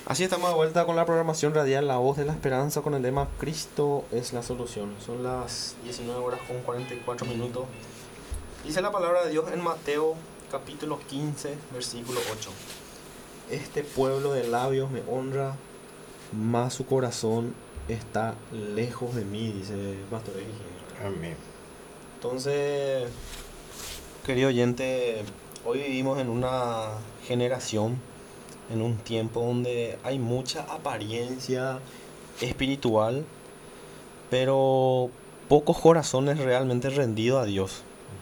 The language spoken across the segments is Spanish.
Así estamos de vuelta con la programación radial La Voz de la Esperanza con el lema Cristo es la solución. Son las 19 horas con 44 minutos. Dice la palabra de Dios en Mateo capítulo 15, versículo 8. Este pueblo de labios me honra, mas su corazón está lejos de mí, dice Pastor Eugenia. Amén. Entonces, querido oyente, hoy vivimos en una generación, en un tiempo donde hay mucha apariencia espiritual, pero pocos corazones realmente rendidos a Dios.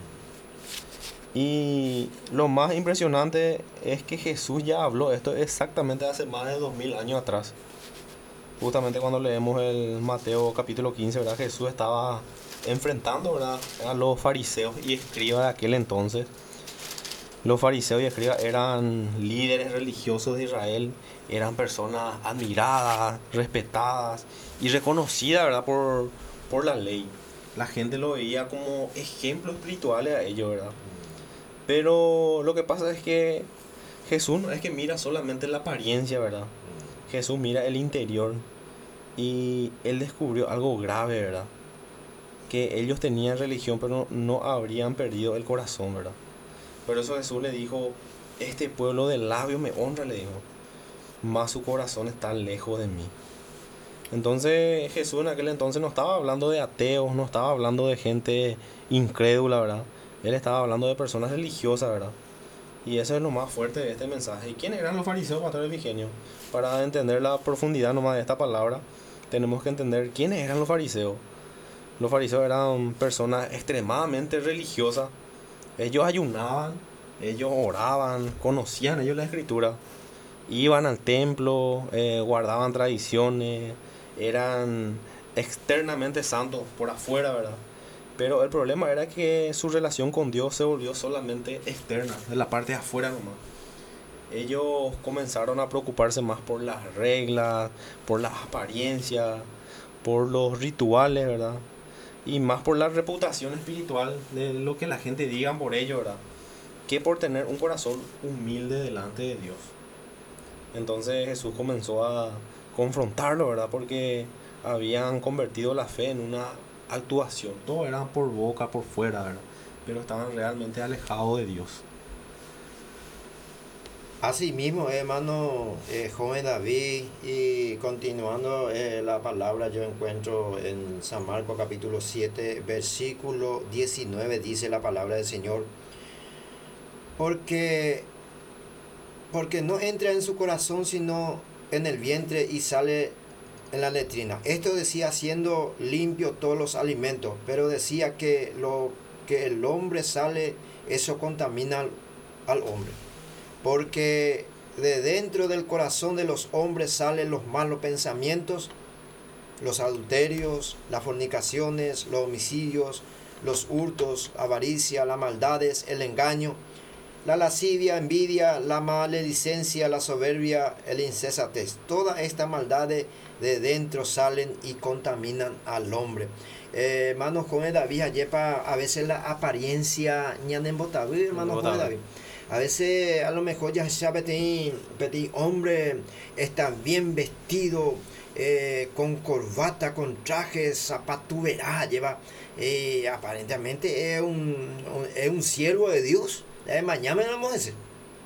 Y lo más impresionante es que Jesús ya habló esto exactamente hace más de 2000 años atrás. Justamente cuando leemos el Mateo capítulo 15, ¿verdad? Jesús estaba enfrentando, ¿verdad?, a los fariseos y escribas de aquel entonces. Los fariseos y escribas eran líderes religiosos de Israel, eran personas admiradas, respetadas y reconocidas, ¿verdad?, por la ley. La gente lo veía como ejemplos espirituales a ellos, ¿verdad? Pero lo que pasa es que Jesús no es que mira solamente la apariencia, ¿verdad? Jesús mira el interior y él descubrió algo grave, ¿verdad? Que ellos tenían religión pero no habrían perdido el corazón, ¿verdad? Por eso Jesús le dijo, este pueblo de labios me honra, le dijo, mas su corazón está lejos de mí. Entonces Jesús en aquel entonces no estaba hablando de ateos, no estaba hablando de gente incrédula, ¿verdad? Él estaba hablando de personas religiosas, ¿verdad? Y eso es lo más fuerte de este mensaje. ¿Y quiénes eran los fariseos, Pastor Epigenio? Para entender la profundidad nomás de esta palabra, tenemos que entender quiénes eran los fariseos. Los fariseos eran personas extremadamente religiosas. Ellos ayunaban, ellos oraban, conocían ellos la escritura, iban al templo, guardaban tradiciones, eran externamente santos por afuera, ¿verdad? Pero el problema era que su relación con Dios se volvió solamente externa, de la parte de afuera nomás. Ellos comenzaron a preocuparse más por las reglas, por las apariencias, por los rituales, ¿verdad? Y más por la reputación espiritual de lo que la gente diga por ellos, ¿verdad? Que por tener un corazón humilde delante de Dios. Entonces Jesús comenzó a confrontarlo, ¿verdad? Porque habían convertido la fe en una actuación. Todo era por boca, por fuera, ¿verdad? Pero estaban realmente alejados de Dios. Así mismo, hermano, joven David, y continuando la palabra, yo encuentro en San Marcos capítulo 7, versículo 19, dice la palabra del Señor, porque no entra en su corazón sino en el vientre y sale en la letrina. Esto decía haciendo limpio todos los alimentos, pero decía que lo que el hombre sale, eso contamina al hombre. Porque de dentro del corazón de los hombres salen los malos pensamientos, los adulterios, las fornicaciones, los homicidios, los hurtos, avaricia, las maldades, el engaño, la lascivia, envidia, la maledicencia, la soberbia, el insensatez. Todas estas maldades de dentro salen y contaminan al hombre. Hermanos jóvenes David, a veces la apariencia hermanos jóvenes David. A veces a lo mejor ya se petit hombre está bien vestido, con corbata, con trajes, zapato verá, lleva, aparentemente es un siervo de Dios. Mañana me vamos a decir.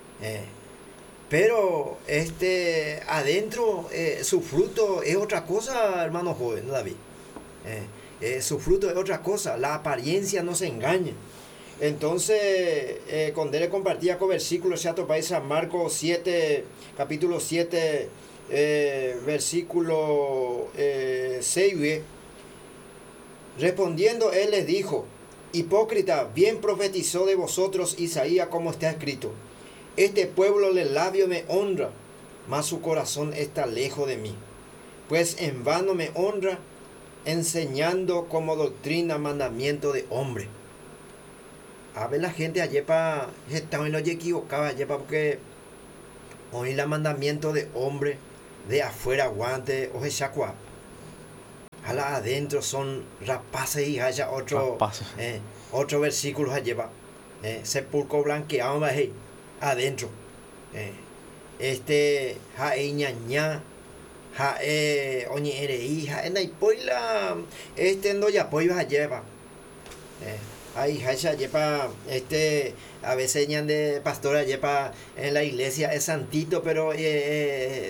Pero adentro su fruto es otra cosa, hermano joven, ¿no, David? Su fruto es otra cosa, la apariencia no se engaña. Entonces, cuando le compartía con versículos, ya topáis San Marcos 7, capítulo 7, versículo 6, respondiendo él les dijo, hipócrita, bien profetizó de vosotros Isaías como está escrito, este pueblo de labio me honra, mas su corazón está lejos de mí, pues en vano me honra, enseñando como doctrina mandamiento de hombre. A ver la gente ayer para estaba en lo equivocaba ayer porque hoy la mandamiento de hombre de afuera aguante o chacua. Jala adentro son rapaces y haya otro versículo allá sepulcro blanqueado adentro. jae ñaña, jae oñi erei, jae naipoila, no ya poi va lleva. Ay, hacha yepa, a veces ñan de pastora yepa en la iglesia es santito, pero